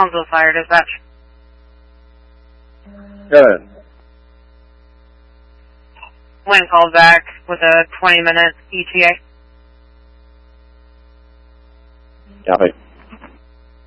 Collinsville Fire Dispatch. Go ahead. Wayne called back with a 20-minute ETA. Copy.